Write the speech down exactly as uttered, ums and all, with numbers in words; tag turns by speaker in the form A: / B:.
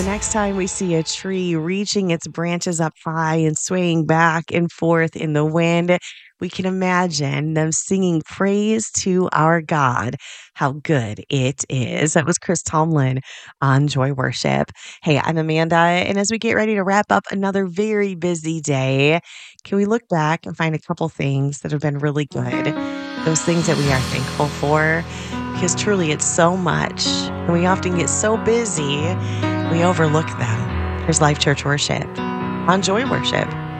A: the next time we see a tree reaching its branches up high and swaying back and forth in the wind, we can imagine them singing praise to our God. How good it is. That was Chris Tomlin on Joy Worship. Hey, I'm Amanda. And as we get ready to wrap up another very busy day, can we look back and find a couple things that have been really good? Those things that we are thankful for? Because truly it's so much. And we often get so busy, we overlook them. Here's Life Church Worship on Joy Worship.